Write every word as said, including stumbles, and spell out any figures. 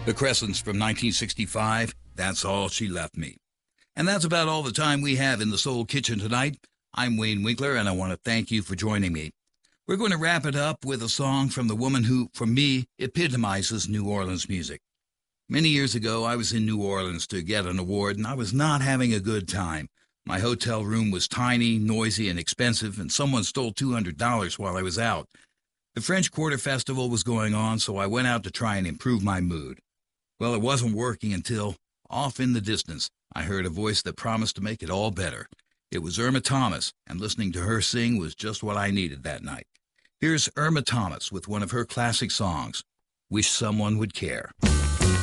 The Crescents from nineteen sixty-five, That's All She Left Me. And that's about all the time we have in the Soul Kitchen tonight. I'm Wayne Winkler, and I want to thank you for joining me. We're going to wrap it up with a song from the woman who, for me, epitomizes New Orleans music. Many years ago, I was in New Orleans to get an award, and I was not having a good time. My hotel room was tiny, noisy, and expensive, and someone stole two hundred dollars while I was out. The French Quarter Festival was going on, so I went out to try and improve my mood. Well, it wasn't working until, off in the distance, I heard a voice that promised to make it all better. It was Irma Thomas, and listening to her sing was just what I needed that night. Here's Irma Thomas with one of her classic songs, Wish Someone Would Care.